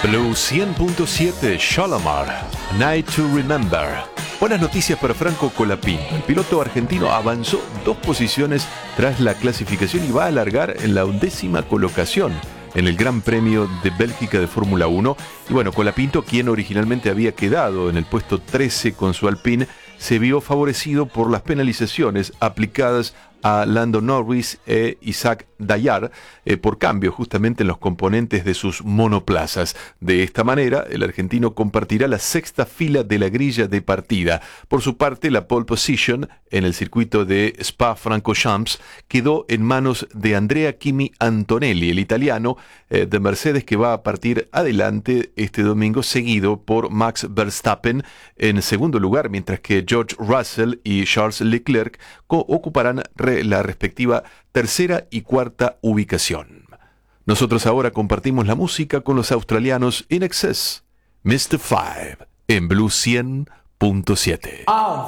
Blue 100.7 Shalamar, Night to Remember. Buenas noticias para Franco Colapinto. El piloto argentino avanzó 2 posiciones tras la clasificación y va a alargar en la 11ª colocación en el Gran Premio de Bélgica de Fórmula 1. Y bueno, Colapinto, quien originalmente había quedado en el puesto 13 con su Alpine, se vio favorecido por las penalizaciones aplicadas a Lando Norris e Isaac Dayar por cambio justamente en los componentes de sus monoplazas. De esta manera, el argentino compartirá la 6ª fila de la grilla de partida. Por su parte, la pole position en el circuito de Spa-Francorchamps quedó en manos de Andrea Kimi Antonelli, el italiano de Mercedes, que va a partir adelante este domingo, seguido por Max Verstappen en segundo lugar, mientras que George Russell y Charles Leclerc ocuparán la respectiva 3ª y 4ª ubicación. Nosotros ahora compartimos la música con los australianos In Excess, Mr. Five, en Blue 100.7.